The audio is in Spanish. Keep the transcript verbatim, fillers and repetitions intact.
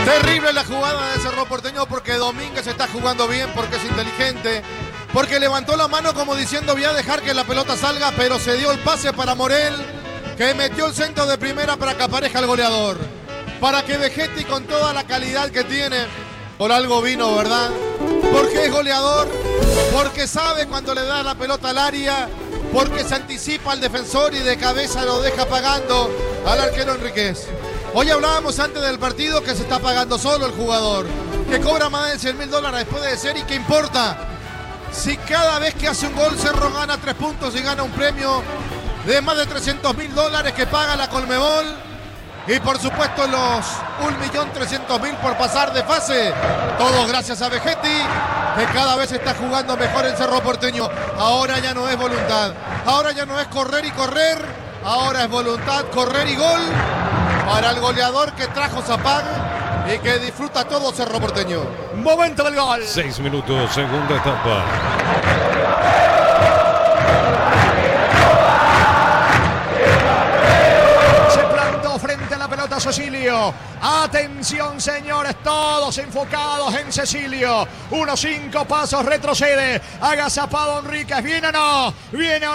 Terrible la jugada de Cerro Porteño porque Domínguez está jugando bien, porque es inteligente, porque levantó la mano como diciendo voy a dejar que la pelota salga, pero se dio el pase para Morel, que metió el centro de primera para que aparezca el goleador. Para que Vegetti, con toda la calidad que tiene, por algo vino, ¿verdad? Porque es goleador, porque sabe cuando le da la pelota al área, porque se anticipa al defensor y de cabeza lo deja pagando al arquero Enríquez. Hoy hablábamos antes del partido que se está pagando solo el jugador, que cobra más de cien mil dólares después de ser, y que importa si cada vez que hace un gol Cerro gana tres puntos y gana un premio de más de trescientos mil dólares que paga la Conmebol, y por supuesto los un millón trescientos mil por pasar de fase, todo gracias a Vegetti, que cada vez está jugando mejor en Cerro Porteño. Ahora ya no es voluntad, ahora ya no es correr y correr, ahora es voluntad, correr y gol para el goleador que trajo Zapag y que disfruta todo Cerro Porteño. Momento del gol. Seis minutos, segunda etapa. Se plantó frente a la pelota Cecilio. Atención, señores, todos enfocados en Cecilio. Unos cinco pasos retrocede. Agazapado Enríquez. ¿Viene o no? ¿Viene o no?